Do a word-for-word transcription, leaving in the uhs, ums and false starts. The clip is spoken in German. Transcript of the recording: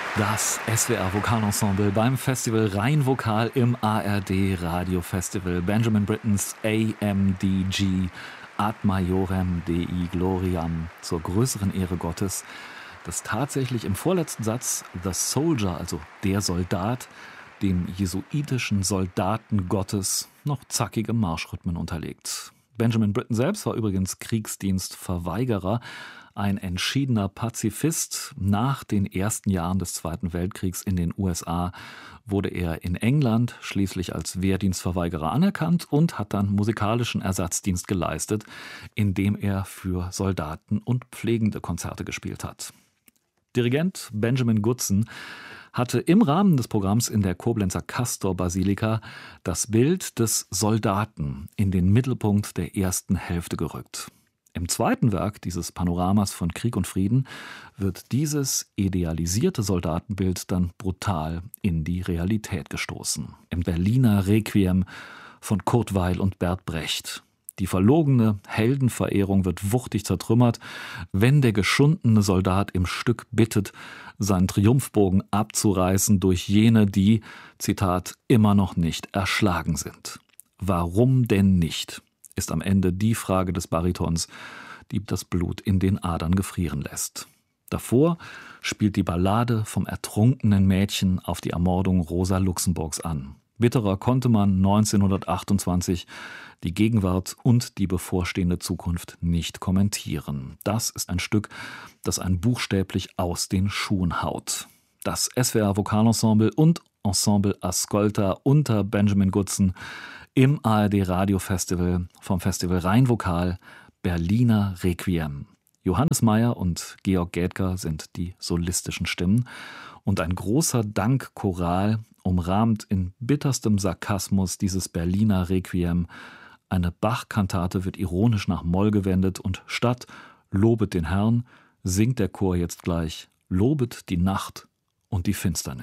Das S W R Vokalensemble beim Festival Rheinvokal im A R D Radio Festival. Benjamin Brittens A M D G, Ad Majorem Dei Gloriam, zur größeren Ehre Gottes, das tatsächlich im vorletzten Satz The Soldier, also der Soldat, dem jesuitischen Soldaten Gottes, noch zackige Marschrhythmen unterlegt. Benjamin Britten selbst war übrigens Kriegsdienstverweigerer, ein entschiedener Pazifist. Nach den ersten Jahren des Zweiten Weltkriegs in den U S A wurde er in England schließlich als Wehrdienstverweigerer anerkannt und hat dann musikalischen Ersatzdienst geleistet, indem er für Soldaten und pflegende Konzerte gespielt hat. Dirigent Benjamin Goodson hatte im Rahmen des Programms in der Koblenzer Castor-Basilika das Bild des Soldaten in den Mittelpunkt der ersten Hälfte gerückt. Im zweiten Werk dieses Panoramas von Krieg und Frieden wird dieses idealisierte Soldatenbild dann brutal in die Realität gestoßen. Im Berliner Requiem von Kurt Weill und Bert Brecht. Die verlogene Heldenverehrung wird wuchtig zertrümmert, wenn der geschundene Soldat im Stück bittet, seinen Triumphbogen abzureißen durch jene, die, Zitat, immer noch nicht erschlagen sind. Warum denn nicht, ist am Ende die Frage des Baritons, die das Blut in den Adern gefrieren lässt. Davor spielt die Ballade vom ertrunkenen Mädchen auf die Ermordung Rosa Luxemburgs an. Bitterer konnte man neunzehnhundertachtundzwanzig die Gegenwart und die bevorstehende Zukunft nicht kommentieren. Das ist ein Stück, das einen buchstäblich aus den Schuhen haut. Das S W R Vokalensemble und Ensemble Ascolta unter Benjamin Goodson im A R D Radio Festival vom Festival Rheinvokal Berliner Requiem. Johannes Meyer und Georg Gädger sind die solistischen Stimmen und ein großer Dankchoral umrahmt in bitterstem Sarkasmus dieses Berliner Requiem. Eine Bach-Kantate wird ironisch nach Moll gewendet und statt »Lobet den Herrn« singt der Chor jetzt gleich »Lobet die Nacht und die Finsternis«.